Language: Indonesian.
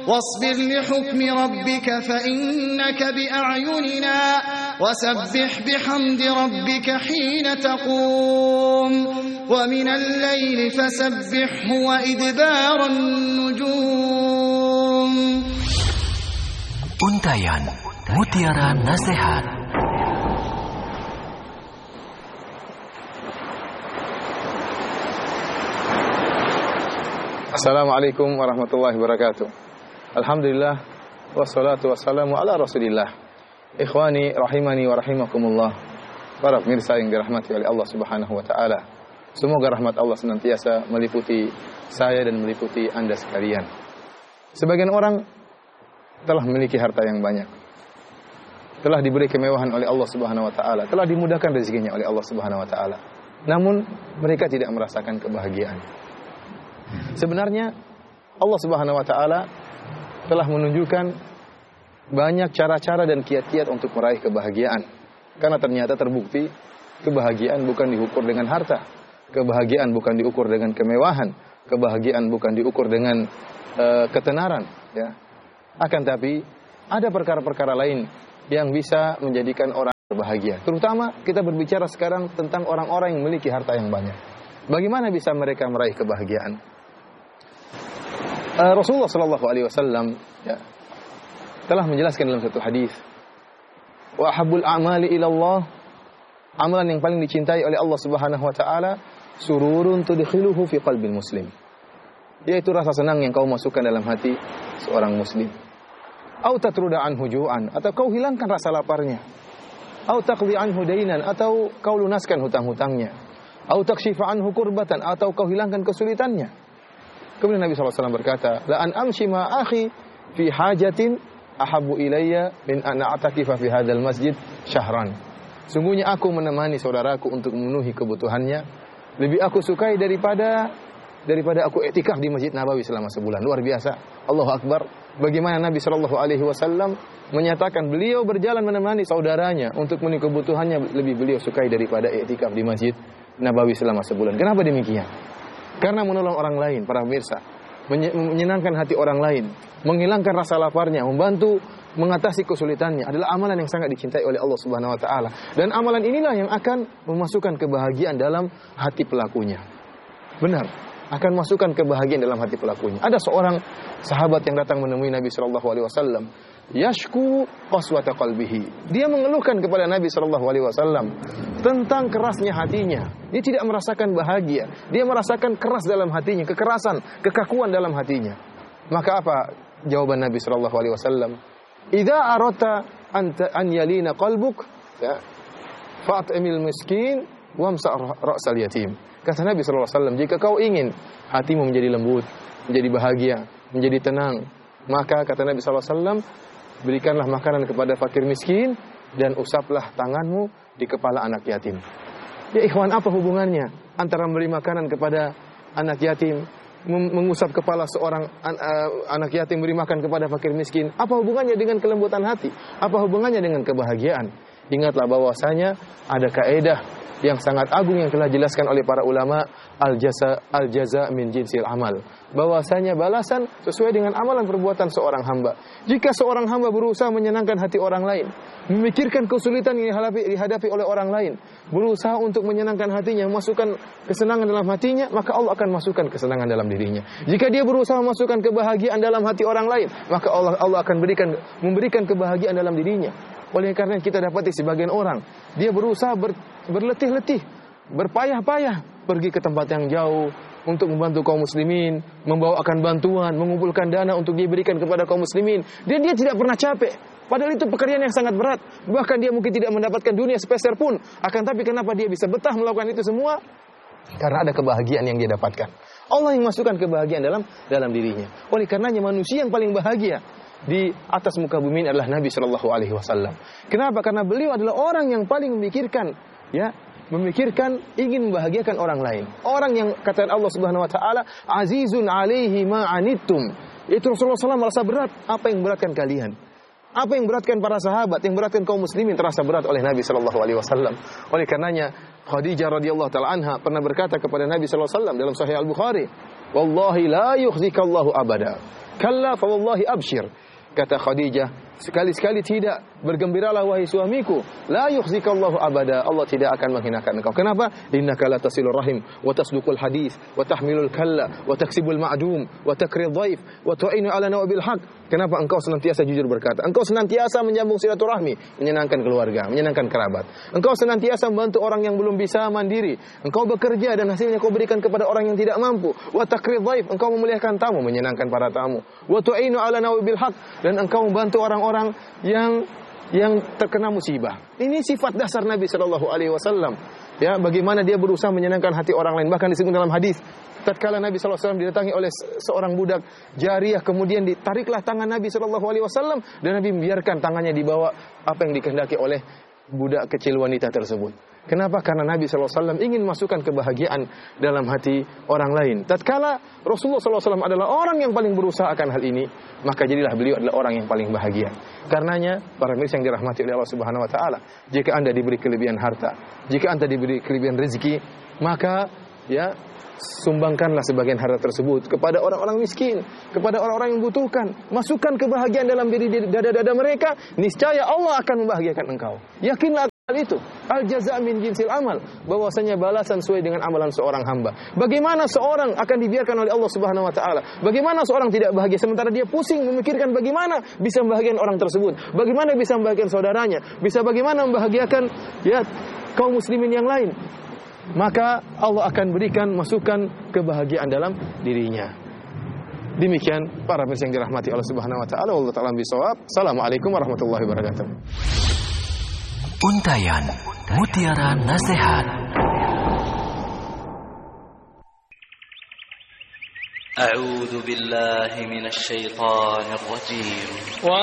واصبر لحكم ربك فإنك بأعيننا وسبح بحمد ربك حين تقوم ومن الليل فسبحه وإدبار النجوم. Untayan Mutiara Nasihat. Assalamualaikum warahmatullahi wabarakatuh. Alhamdulillah wassalatu wassalamu ala Rasulillah. Ikhwani rahimani wa rahimakumullah. Para pemirsa yang dirahmati oleh Allah Subhanahu wa taala. Semoga rahmat Allah senantiasa meliputi saya dan meliputi Anda sekalian. Sebagian orang telah memiliki harta yang banyak. Telah diberi kemewahan oleh Allah Subhanahu wa taala, telah dimudahkan rezekinya oleh Allah Subhanahu wa taala. Namun mereka tidak merasakan kebahagiaan. Sebenarnya Allah Subhanahu wa taala telah menunjukkan banyak cara-cara dan kiat-kiat untuk meraih kebahagiaan. Karena ternyata terbukti kebahagiaan bukan diukur dengan harta, kebahagiaan bukan diukur dengan kemewahan, kebahagiaan bukan diukur dengan ketenaran, ya. Akan tapi ada perkara-perkara lain yang bisa menjadikan orang berbahagia. Terutama kita berbicara sekarang tentang orang-orang yang memiliki harta yang banyak. Bagaimana bisa mereka meraih kebahagiaan? Rasulullah sallallahu alaihi wasallam telah menjelaskan dalam satu hadis, wa habbul a'mali ila Allah, amalan yang paling dicintai oleh Allah Subhanahu wa taala, sururun tudkhiluhu fi qalbil muslim, yaitu rasa senang yang kau masukkan dalam hati seorang muslim. Au tatruda anhu ju'an, atau kau hilangkan rasa laparnya. Au taqdi anhu dainan, atau kau lunaskan hutang-hutangnya. Au takshifa anhu kurbatan, atau kau hilangkan kesulitannya. Kemudian Nabi SAW berkata, la an amshi ma akhi fi hajatin ahabbu ilayya min an a'takifa fi hadzal masjid syahran. Sungguhnya aku menemani saudaraku untuk memenuhi kebutuhannya lebih aku sukai daripada aku iktikaf di Masjid Nabawi selama sebulan. Luar biasa. Allahu Akbar. Bagaimana Nabi SAW menyatakan beliau berjalan menemani saudaranya untuk memenuhi kebutuhannya lebih beliau sukai daripada iktikaf di Masjid Nabawi selama sebulan. Kenapa demikian? Karena menolong orang lain, para pemirsa, menyenangkan hati orang lain, menghilangkan rasa laparnya, membantu mengatasi kesulitannya adalah amalan yang sangat dicintai oleh Allah Subhanahu wa taala. Dan amalan inilah yang akan memasukkan kebahagiaan dalam hati pelakunya. Benar, akan masukkan kebahagiaan dalam hati pelakunya. Ada seorang sahabat yang datang menemui Nabi sallallahu alaihi wasallam, yashku qaswata qalbihi. Dia mengeluhkan kepada Nabi sallallahu alaihi wasallam tentang kerasnya hatinya. Dia tidak merasakan bahagia. Dia merasakan keras dalam hatinya, kekerasan, kekakuan dalam hatinya. Maka apa jawaban Nabi sallallahu alaihi wasallam? Idza arata an yalina qalbuk, ya, fa'timil miskin wamsa' ra'sal yatim. Kata Nabi sallallahu alaihi wasallam, jika kau ingin hatimu menjadi lembut, menjadi bahagia, menjadi tenang, maka kata Nabi sallallahu alaihi wasallam, berikanlah makanan kepada fakir miskin dan usaplah tanganmu di kepala anak yatim. Ya ikhwan, apa hubungannya antara memberi makanan kepada anak yatim, mengusap kepala seorang anak yatim, beri makan kepada fakir miskin? Apa hubungannya dengan kelembutan hati? Apa hubungannya dengan kebahagiaan? Ingatlah bahwasanya ada kaidah yang sangat agung yang telah dijelaskan oleh para ulama, al-jaza min jinsil amal. Bahwasanya balasan sesuai dengan amalan perbuatan seorang hamba. Jika seorang hamba berusaha menyenangkan hati orang lain, memikirkan kesulitan yang dihadapi oleh orang lain, berusaha untuk menyenangkan hatinya, memasukkan kesenangan dalam hatinya, maka Allah akan masukkan kesenangan dalam dirinya. Jika dia berusaha memasukkan kebahagiaan dalam hati orang lain, maka Allah akan memberikan kebahagiaan dalam dirinya. Oleh karena kita dapati sebagian orang, dia berusaha berletih-letih, berpayah-payah, pergi ke tempat yang jauh untuk membantu kaum muslimin, membawakan bantuan, mengumpulkan dana untuk diberikan kepada kaum muslimin. Dan dia tidak pernah capek. Padahal itu pekerjaan yang sangat berat. Bahkan dia mungkin tidak mendapatkan dunia sepeser pun. Akan tapi kenapa dia bisa betah melakukan itu semua? Karena ada kebahagiaan yang dia dapatkan. Allah yang masukkan kebahagiaan dalam dirinya. Oleh karenanya manusia yang paling bahagia di atas muka bumi ini adalah Nabi Shallallahu Alaihi Wasallam. Kenapa? Karena beliau adalah orang yang paling memikirkan ingin membahagiakan orang lain. Orang yang kata Allah Subhanahu Wa Taala, Azizun alaihi ma anittum. Itu Rasulullah SAW merasa berat. Apa yang beratkan kalian? Apa yang beratkan para sahabat, yang beratkan kaum muslimin terasa berat oleh Nabi Shallallahu Alaihi Wasallam. Oleh karenanya Khadijah radhiyallahu taala anha pernah berkata kepada Nabi Shallallahu Alaihi Wasallam dalam Sahih Al Bukhari, Wallahi la yukhzikallahu abada. Kalla fa wallahi abshir. Kata Khadijah, sekali-sekali tidak, bergembiralah wahai suamiku. La yukhzikallahu abada, Allah tidak akan menghinakan engkau. Kenapa? Innaka la tasilur rahim wa tasduqul hadis wa tahmilul kalla wa taksibul ma'dum wa takrid dhaif wa tu'inu ala nawabil haq. Kenapa engkau senantiasa jujur berkata? Engkau senantiasa menyambung silaturahmi, menyenangkan keluarga, menyenangkan kerabat. Engkau senantiasa membantu orang yang belum bisa mandiri. Engkau bekerja dan hasilnya kau berikan kepada orang yang tidak mampu. Wa takrid dhaif, engkau memuliakan tamu, menyenangkan para tamu. Wa tu'inu ala nawabil haq, dan engkau membantu orang-orang yang terkena musibah. Ini sifat dasar Nabi sallallahu alaihi wasallam. Ya, bagaimana dia berusaha menyenangkan hati orang lain. Bahkan disebut dalam hadis, tatkala Nabi sallallahu alaihi wasallam didatangi oleh seorang budak jariyah, kemudian ditariklah tangan Nabi sallallahu alaihi wasallam dan Nabi membiarkan tangannya dibawa apa yang dikehendaki oleh budak kecil wanita tersebut. Kenapa? Karena Nabi SAW ingin masukkan kebahagiaan dalam hati orang lain. Tatkala Rasulullah SAW adalah orang yang paling berusaha akan hal ini, maka jadilah beliau adalah orang yang paling bahagia. Karenanya, para pemirsa yang dirahmati oleh Allah Subhanahu Wa Taala, jika anda diberi kelebihan harta, jika anda diberi kelebihan rezeki, maka ya sumbangkanlah sebagian harta tersebut kepada orang-orang miskin, kepada orang-orang yang membutuhkan. Masukkan kebahagiaan dalam diri dada-dada mereka, niscaya Allah akan membahagiakan engkau. Yakinlah hal itu. Al-jaza' min jinsil amal, bahwasanya balasan sesuai dengan amalan seorang hamba. Bagaimana seorang akan dibiarkan oleh Allah Subhanahu wa taala? Bagaimana seorang tidak bahagia sementara dia pusing memikirkan bagaimana bisa membahagiakan orang tersebut? Bagaimana bisa membahagiakan saudaranya? Bisa bagaimana membahagiakan ya kaum muslimin yang lain? Maka Allah akan berikan masukan kebahagiaan dalam dirinya. Demikian para pemirsa yang dirahmati Allah Subhanahu wa taala. Wallahu ta'ala bishawab. Assalamualaikum warahmatullahi wabarakatuh. Untayan Mutiara Nasihat. A'udzu billahi minasy syaithanir rajim.